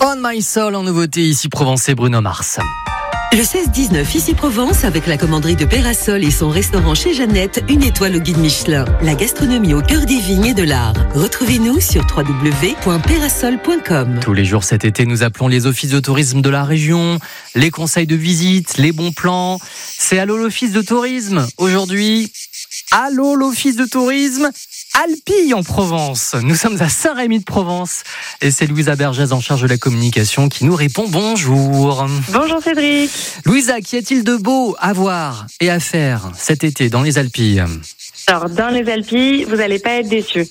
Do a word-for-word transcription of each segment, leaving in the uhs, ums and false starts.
On My Soul en nouveauté ici Provence et Bruno Mars. Le seize dix-neuf, ici Provence, avec la commanderie de Pérasol et son restaurant chez Jeannette, une étoile au guide Michelin. La gastronomie au cœur des vignes et de l'art. Retrouvez-nous sur w w w point pérasol point com. Tous les jours cet été, nous appelons les offices de tourisme de la région, les conseils de visite, les bons plans. C'est Allô l'office de tourisme. Aujourd'hui, Allô l'office de tourisme Alpi en Provence. Nous sommes à Saint-Rémy de Provence et c'est Louisa Bergès en charge de la communication qui nous répond bonjour. Bonjour Cédric. Louisa, qu'y a-t-il de beau à voir et à faire cet été dans les Alpilles ? Alors dans les Alpilles, vous n'allez pas être déçus.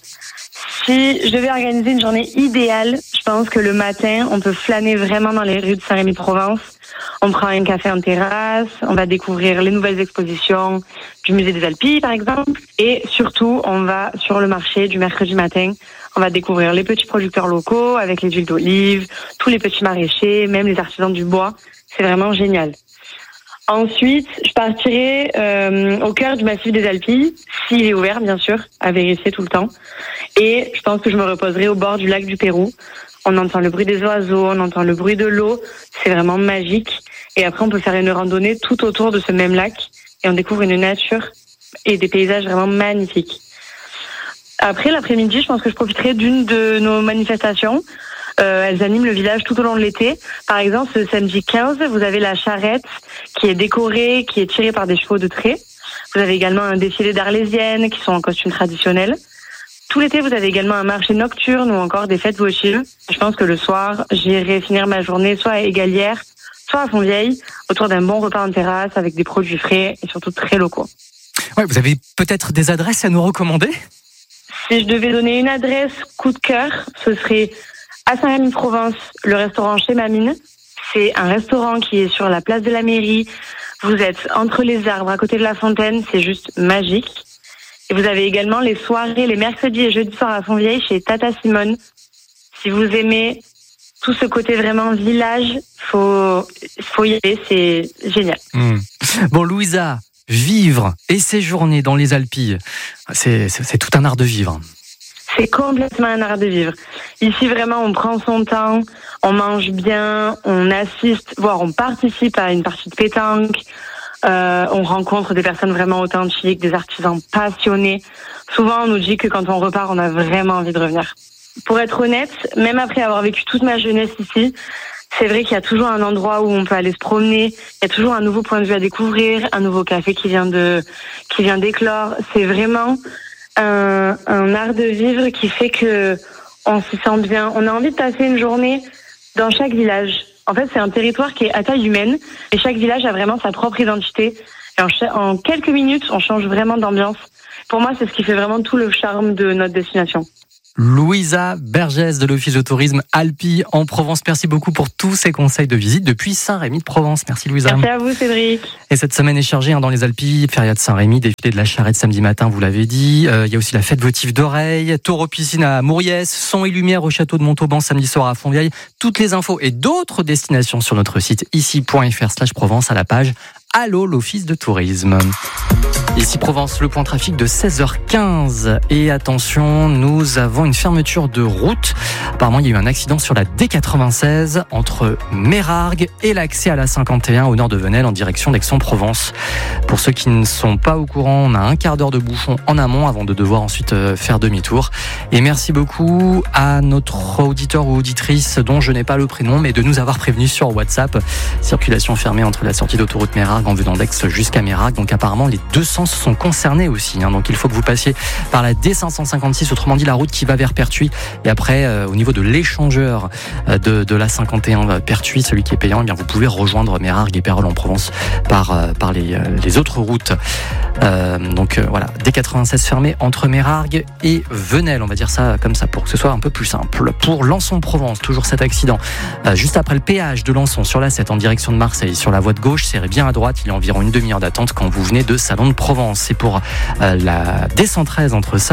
Si je devais organiser une journée idéale, je pense que le matin, on peut flâner vraiment dans les rues de Saint-Rémy de Provence. On prend un café en terrasse, on va découvrir les nouvelles expositions du musée des Alpilles par exemple. Et surtout, on va sur le marché du mercredi matin. On va découvrir les petits producteurs locaux avec les huiles d'olive, tous les petits maraîchers, même les artisans du bois. C'est vraiment génial. Ensuite, je partirai euh, au cœur du massif des Alpilles, s'il est ouvert bien sûr, à vérifier tout le temps. Et je pense que je me reposerai au bord du lac du Pérou. On entend le bruit des oiseaux, on entend le bruit de l'eau. C'est vraiment magique. Et après, on peut faire une randonnée tout autour de ce même lac. Et on découvre une nature et des paysages vraiment magnifiques. Après, l'après-midi, je pense que je profiterai d'une de nos manifestations. Euh, elles animent le village tout au long de l'été. Par exemple, ce samedi quinze, vous avez la charrette qui est décorée, qui est tirée par des chevaux de trait. Vous avez également un défilé d'Arlésiennes qui sont en costume traditionnel. Tout l'été, vous avez également un marché nocturne ou encore des fêtes votives. Je pense que le soir, j'irai finir ma journée soit à Égalière, soit à Fontvieille, autour d'un bon repas en terrasse avec des produits frais et surtout très locaux. Ouais, vous avez peut-être des adresses à nous recommander ? Si je devais donner une adresse coup de cœur, ce serait à Saint-Rémy de Provence, le restaurant Chez Mamine. C'est un restaurant qui est sur la place de la mairie. Vous êtes entre les arbres, à côté de la fontaine. C'est juste magique. Et vous avez également les soirées, les mercredis et jeudis soirs à Fontvieille chez Tata Simone. Si vous aimez tout ce côté vraiment village, faut, faut y aller, c'est génial. Mmh. Bon, Louisa, vivre et séjourner dans les Alpilles, c'est, c'est, c'est tout un art de vivre. C'est complètement un art de vivre. Ici, vraiment, on prend son temps, on mange bien, on assiste, voire on participe à une partie de pétanque. Euh, on rencontre des personnes vraiment authentiques, des artisans passionnés. Souvent, on nous dit que quand on repart, on a vraiment envie de revenir. Pour être honnête, même après avoir vécu toute ma jeunesse ici, c'est vrai qu'il y a toujours un endroit où on peut aller se promener. Il y a toujours un nouveau point de vue à découvrir, un nouveau café qui vient de, qui vient d'éclore. C'est vraiment un, un art de vivre qui fait que on s'y sent bien. On a envie de passer une journée dans chaque village. En fait, c'est un territoire qui est à taille humaine et chaque village a vraiment sa propre identité. Et en, ch- en quelques minutes, on change vraiment d'ambiance. Pour moi, c'est ce qui fait vraiment tout le charme de notre destination. Louisa Bergès de l'Office de tourisme Alpi en Provence. Merci beaucoup pour tous ces conseils de visite depuis Saint-Rémy de Provence. Merci Louisa. Merci à vous Cédric. Et cette semaine est chargée hein, dans les Alpilles. Feria de Saint-Rémy, défilé de la charrette samedi matin, vous l'avez dit. Euh, il y a aussi la fête votive d'Oreille, taureau piscine à Mouriès, son et lumière au château de Montauban samedi soir à Fontvieille. Toutes les infos et d'autres destinations sur notre site ici point f r slash Provence à la page Allô l'Office de tourisme. Ici Provence, le point trafic de seize heures quinze. Et attention, nous avons une fermeture de route. Apparemment, il y a eu un accident sur la D quatre-vingt-seize entre Mérargues et l'accès à la cinquante et un au nord de Venelle en direction d'Aix-en-Provence. Pour ceux qui ne sont pas au courant, on a un quart d'heure de bouchon en amont avant de devoir ensuite faire demi-tour. Et merci beaucoup à notre auditeur ou auditrice dont je n'ai pas le prénom, mais de nous avoir prévenus sur WhatsApp. Circulation fermée entre la sortie d'autoroute Mérargues en venant d'Aix jusqu'à Mérargues. Donc apparemment, les deux sens sont concernés aussi. Hein. Donc il faut que vous passiez par la D cinq cent cinquante-six, autrement dit la route qui va vers Pertuis. Et après, euh, au niveau de l'échangeur euh, de, de la cinquante et un Pertuis, celui qui est payant, eh bien, vous pouvez rejoindre Mérargues et Pérol en Provence par, euh, par les, euh, les autres routes. Euh, donc euh, voilà, D quatre-vingt-seize fermé entre Mérargues et Venelle, on va dire ça comme ça pour que ce soit un peu plus simple. Pour Lançon-Provence, toujours cet accident. Euh, juste après le péage de Lançon sur la sept en direction de Marseille, sur la voie de gauche, serrez bien à droite, il y a environ une demi-heure d'attente quand vous venez de Salon de Provence. C'est pour euh, la D cent treize entre Salon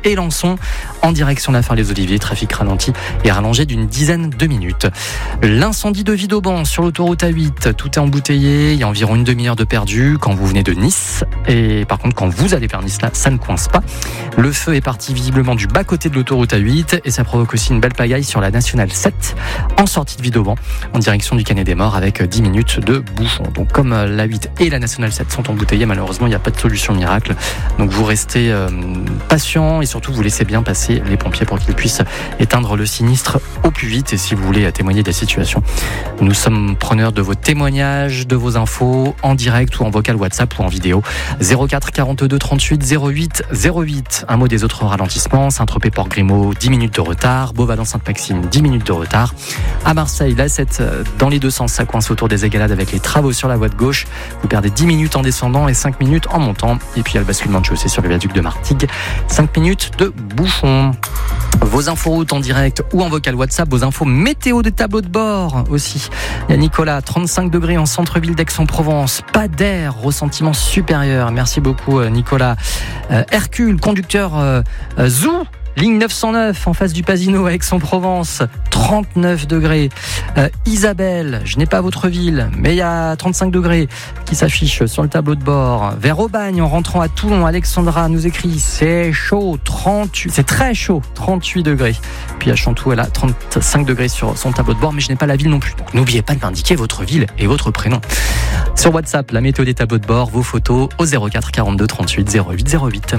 Élançon en direction de la Phare les Oliviers. Trafic ralenti et rallongé d'une dizaine de minutes. L'incendie de Vidauban sur l'autoroute A huit, tout est embouteillé. Il y a environ une demi-heure de perdu quand vous venez de Nice. Et par contre, quand vous allez vers Nice, là, ça ne coince pas. Le feu est parti visiblement du bas-côté de l'autoroute A huit et ça provoque aussi une belle pagaille sur la nationale sept en sortie de Vidauban en direction du Canet des Morts avec dix minutes de bouchon. Donc comme l'A huit et la nationale sept sont embouteillées, malheureusement il n'y a pas de solution miracle. Donc vous restez euh, patient et surtout vous laissez bien passer les pompiers pour qu'ils puissent éteindre le sinistre au plus vite. Et si vous voulez témoigner de la situation, nous sommes preneurs de vos témoignages, de vos infos en direct ou en vocal WhatsApp ou en vidéo. zéro quatre quarante-deux trente-huit zéro huit zéro huit. Un mot des autres ralentissements. Saint-Tropez-Port-Grimaud, dix minutes de retard. Beauvalin-Sainte-Maxime, dix minutes de retard. À Marseille, la sept, dans les deux sens, ça coince autour des Égalades avec les travaux sur la voie de gauche. Vous perdez dix minutes en descendant et cinq minutes en montant. Et puis il y a le basculement de chaussée sur le viaduc de Martigues. cinq minutes de bouchon. Vos infos routes en direct ou en vocal WhatsApp, vos infos météo des tableaux de bord aussi. Il y a Nicolas, trente-cinq degrés en centre-ville d'Aix-en-Provence. Pas d'air, ressentiment supérieur. Merci beaucoup Nicolas. Euh, Hercule, conducteur euh, euh, Zou. Ligne neuf cent neuf en face du Pasino à Aix-en-Provence, trente-neuf degrés. Euh, Isabelle, je n'ai pas votre ville, mais il y a trente-cinq degrés qui s'affichent sur le tableau de bord. Vers Aubagne, en rentrant à Toulon, Alexandra nous écrit c'est chaud, trente-huit, c'est très chaud, trente-huit degrés. Puis à Chantou, elle a trente-cinq degrés sur son tableau de bord, mais je n'ai pas la ville non plus. Donc n'oubliez pas de m'indiquer votre ville et votre prénom. Sur WhatsApp, la météo des tableaux de bord, vos photos au zéro quatre quarante-deux trente-huit zéro huit zéro huit.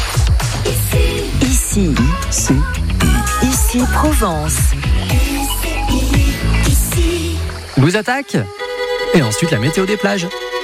Ici, ici, ici Provence. Louise Attaque et ensuite la météo des plages.